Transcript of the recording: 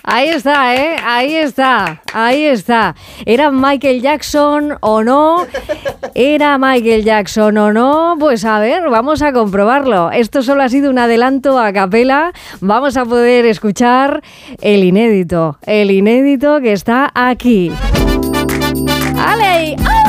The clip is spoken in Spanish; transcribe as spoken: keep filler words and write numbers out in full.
Ahí está, ¿eh? Ahí está, ahí está. ¿Era Michael Jackson o no? ¿Era Michael Jackson o no? Pues a ver, vamos a comprobarlo. Esto solo ha sido un adelanto a capela. Vamos a poder escuchar el inédito, el inédito que está aquí. ¡Ale! ¡Oh!